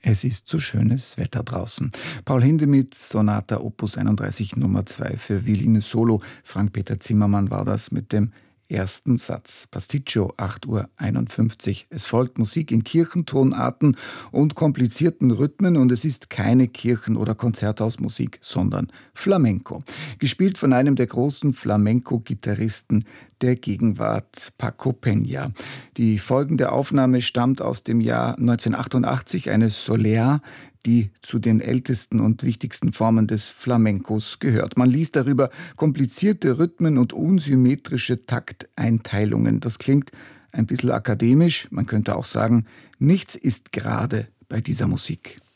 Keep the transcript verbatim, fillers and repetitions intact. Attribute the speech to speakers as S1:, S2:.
S1: Es ist so schönes Wetter draußen. Paul Hindemith, Sonata Opus einunddreißig Nummer zwei für Violine Solo. Frank-Peter Zimmermann war das mit dem ersten Satz. Pasticcio, acht Uhr einundfünfzig. Es folgt Musik in Kirchentonarten und komplizierten Rhythmen und es ist keine Kirchen- oder Konzerthausmusik, sondern Flamenco. Gespielt von einem der großen Flamenco-Gitarristen der Gegenwart, Paco Peña. Die folgende Aufnahme stammt aus dem Jahr neunzehnhundertachtundachtzig, eine Soleá, die zu den ältesten und wichtigsten Formen des Flamencos gehört. Man liest darüber komplizierte Rhythmen und unsymmetrische Takteinteilungen. Das klingt ein bisschen akademisch, man könnte auch sagen, nichts ist gerade bei dieser Musik.